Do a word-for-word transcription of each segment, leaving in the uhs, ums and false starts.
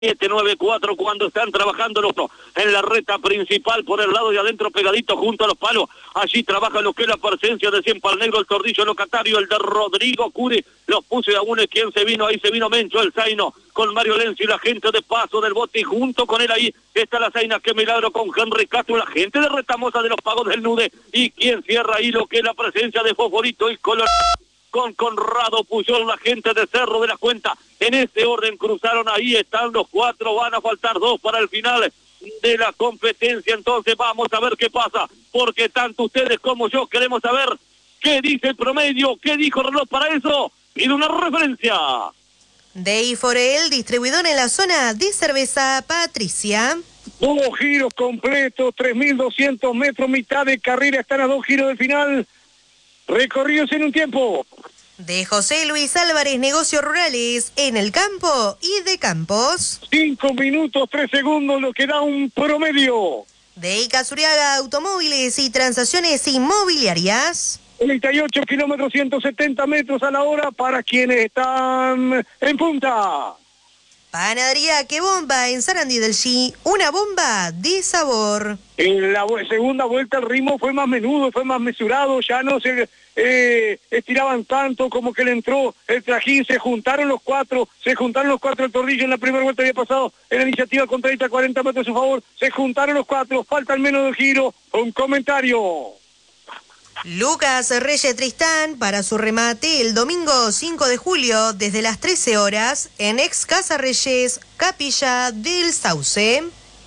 siete nueve cuatro cuando están trabajando los dos en la recta principal por el lado de adentro pegadito junto a los palos. Allí trabaja lo que es la presencia de Cien Pal Negro, el Tordillo Locatario, el de Rodrigo Curi. Los puse a uno y quien se vino, ahí se vino Mencho, el Zaino, con Mario Lenzi, la gente de Paso del Bote, y junto con él ahí está la Zaina, que milagro, con Henry Castro, la gente de Retamosa de los Pagos del Nude, y quien cierra ahí lo que es la presencia de Fosforito y Color con Conrado Puyol, la gente de Cerro de la Cuenta. En este orden cruzaron, ahí están los cuatro, van a faltar dos para el final de la competencia. Entonces vamos a ver qué pasa, porque tanto ustedes como yo queremos saber qué dice el promedio, qué dijo el reloj. Para eso pido una referencia de Iforel, distribuidor en la zona de cerveza Patricia. Dos giros completos, tres mil doscientos metros, mitad de carrera, están a dos giros del final, recorridos en un tiempo. De José Luis Álvarez, negocios rurales en el campo y de campos. Cinco minutos, tres segundos, lo que da un promedio. De Ica Zuriaga, automóviles y transacciones inmobiliarias. treinta y ocho kilómetros, ciento setenta metros a la hora para quienes están en punta. Panadería Que Bomba en Sarandí del Chi, una bomba de sabor. En la segunda vuelta el ritmo fue más menudo, fue más mesurado, ya no se eh, estiraban tanto, como que le entró el trajín, se juntaron los cuatro, se juntaron los cuatro, el Tordillo en la primera vuelta había pasado en la iniciativa con treinta a cuarenta metros a su favor, se juntaron los cuatro, falta al menos del giro, un comentario. Lucas Reyes Tristán para su remate el domingo cinco de julio desde las trece horas en ex Casa Reyes, Capilla del Sauce.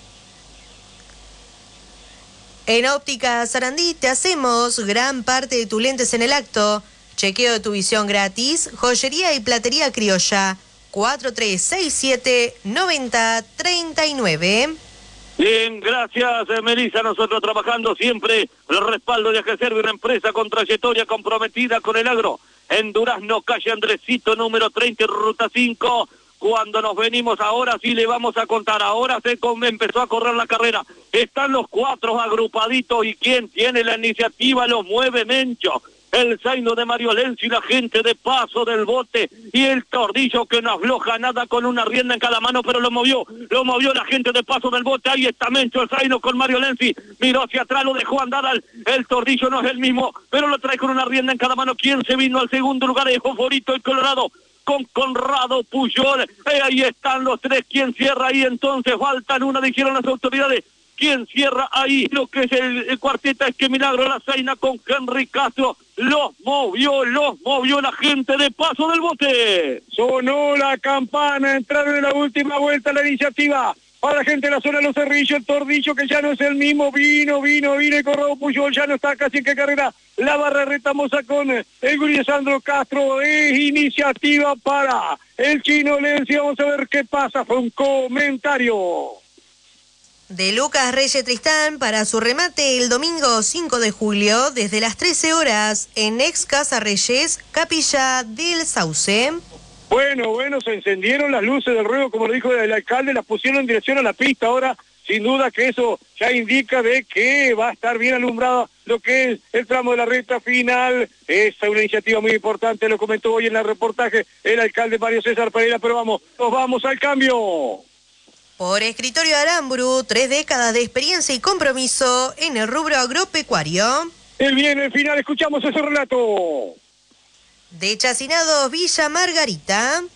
En Óptica Sarandí te hacemos gran parte de tus lentes en el acto. Chequeo de tu visión gratis, joyería y platería criolla. cuatro tres seis siete, nueve cero tres nueve. Bien, gracias, eh, Melissa. Nosotros trabajando siempre el respaldo de Ageservi, una empresa con trayectoria comprometida con el agro. En Durazno, calle Andresito, número treinta, ruta cinco. Cuando nos venimos ahora, sí le vamos a contar. Ahora se com- empezó a correr la carrera. Están los cuatro agrupaditos, y quien tiene la iniciativa los mueve Mencho. El Zaino de Mario Lenzi, la gente de Paso del Bote, y el Tordillo que no afloja nada con una rienda en cada mano, pero lo movió, lo movió la gente de Paso del Bote. Ahí está Mencho, el Zaino con Mario Lenzi, miró hacia atrás, lo dejó andar al, el Tordillo no es el mismo, pero lo trae con una rienda en cada mano. ¿Quién se vino al segundo lugar? El Fosforito, el Colorado, con Conrado Puyol. Eh, ahí están los tres. ¿Quién cierra ahí? Entonces faltan una, dijeron las autoridades. ¿Quién cierra ahí lo que es el, el cuarteta? Es que milagro, la Zaina con Henry Castro. Los movió, los movió la gente de Paso del Bote. Sonó la campana, entraron en la última vuelta la iniciativa. Para la gente de la zona de los Cerrillos, el Tordillo que ya no es el mismo, vino, vino, vino, y Conrado Puyol ya no está casi en que carrera. La barra Retamosa con el Guri Sandro Castro, es iniciativa para el Chino Lenzi. Vamos a ver qué pasa, fue un comentario. De Lucas Reyes Tristán para su remate el domingo cinco de julio desde las trece horas en ex Casa Reyes, Capilla del Sauce. Bueno, bueno, se encendieron las luces del ruedo, como lo dijo el alcalde, las pusieron en dirección a la pista. Ahora, sin duda que eso ya indica de que va a estar bien alumbrado lo que es el tramo de la recta final. Es una iniciativa muy importante, lo comentó hoy en el reportaje el alcalde Mario César Pereira, pero vamos, nos vamos al cambio. Por Escritorio Aramburu, tres décadas de experiencia y compromiso en el rubro agropecuario. El bien, el final, escuchamos ese relato. De Chacinados Villa Margarita.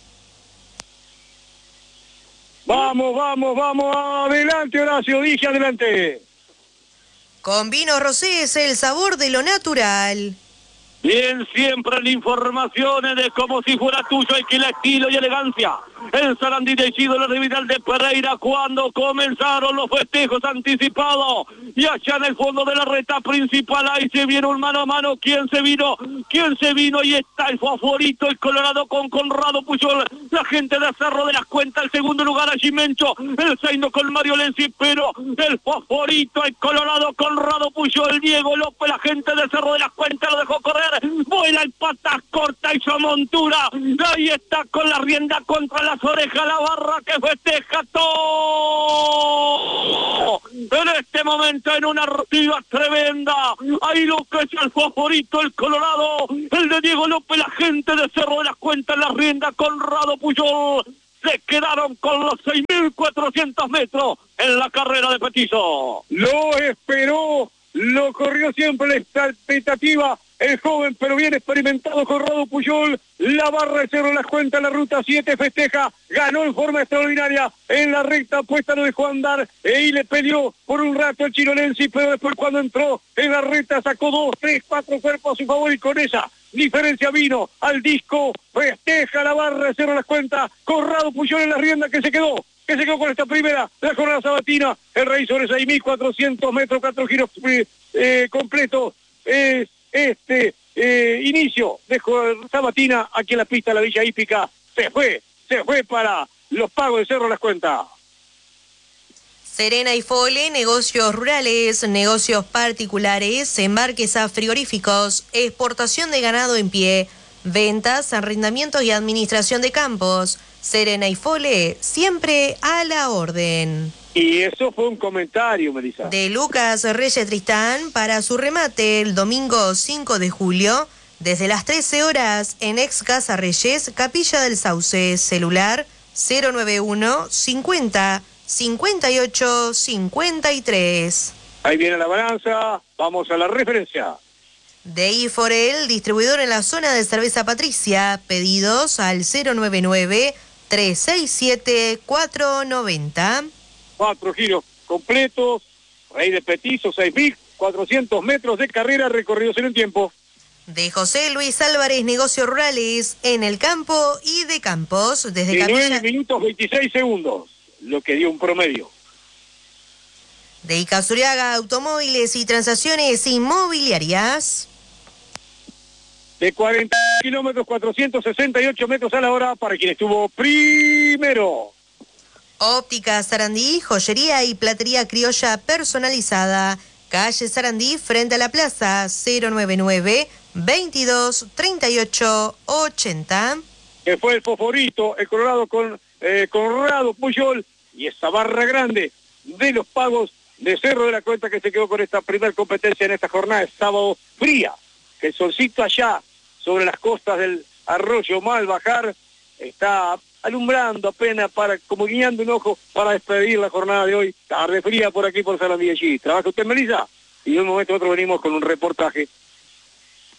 Vamos, vamos, vamos, adelante Horacio, dije adelante. Con Vinos Rosés, el sabor de lo natural. Bien, siempre la información de como si fuera tuyo, hay que el estilo y elegancia. El Sarandí de Chido, la Rividal de Pereira, cuando comenzaron los festejos anticipados. Y allá en el fondo de la recta principal, ahí se viene un mano a mano. ¿Quién se vino? ¿Quién se vino? Ahí está el Fosforito, el Colorado con Conrado Puyol. La gente de Cerro de las Cuentas, el segundo lugar allí Mencho. El Zaino con Mario Lenzi, pero el Fosforito, el Colorado, Conrado Puyol, Diego López, la gente de Cerro de las Cuentas lo dejó correr. Vuela en patas corta y su montura. Ahí está con la rienda contra las orejas la barra que festeja todo. En este momento en una activa tremenda. Ahí lo que es el Fosforito, el Colorado, el de Diego López, la gente de Cerro de las Cuentas, la rienda Conrado Puyol. se quedaron con los seis mil cuatrocientos metros en la carrera de Petizo. Lo esperó, lo corrió siempre la expectativa. El joven pero bien experimentado Conrado Puyol, la barra de Cerro Las Cuentas, la ruta siete festeja, ganó en forma extraordinaria en la recta puesta, lo dejó andar y le peleó por un rato el chironense, pero después cuando entró en la recta sacó dos, tres, cuatro cuerpos a su favor y con esa diferencia vino al disco, festeja la barra de Cerro Las Cuentas, Conrado Puyol en la rienda que se quedó. que se quedó con esta primera, la jornada sabatina, el rey sobre seis mil cuatrocientos metros, cuatro giros eh, completos, es este eh, inicio de sabatina aquí en la pista de la Villa Hípica, se fue, se fue para los pagos de Cerro Las Cuentas. Serena y Fole, negocios rurales, negocios particulares, embarques a frigoríficos, exportación de ganado en pie, ventas, arrendamientos y administración de campos. Serena y Fole, siempre a la orden. Y eso fue un comentario, Melissa. De Lucas Reyes Tristán para su remate el domingo cinco de julio, desde las trece horas en Ex Casa Reyes, Capilla del Sauce, celular cero nueve uno cincuenta cincuenta y ocho cincuenta y tres. Ahí viene la balanza, vamos a la referencia. De Iforel, distribuidor en la zona de Cerveza Patricia, pedidos al cero nueve nueve tres seis siete cuatro nueve cero. Cuatro giros completos, rey de Petizo, seis mil cuatrocientos metros de carrera recorridos en un tiempo. De José Luis Álvarez, negocios rurales en el campo y de campos, desde de Capilla... nueve minutos veintiséis segundos, lo que dio un promedio. De Icazuriaga, automóviles y transacciones inmobiliarias. De cuarenta kilómetros, cuatrocientos sesenta y ocho metros a la hora para quien estuvo primero. Óptica Sarandí, joyería y platería criolla personalizada. Calle Sarandí, frente a la plaza, cero nueve nueve veintidós treinta y ocho ochenta. Que fue el favorito, el Colorado con eh, Conrado Puyol y esa barra grande de los pagos de Cerro de la Cuenta que se quedó con esta primera competencia en esta jornada de sábado fría. Que el solcito allá sobre las costas del arroyo Malbajar está alumbrando apenas para, como guiñando un ojo para despedir la jornada de hoy. Tarde fría por aquí por Sarandí allí. ¿Trabaja usted, Melissa? Y de un momento a otro venimos con un reportaje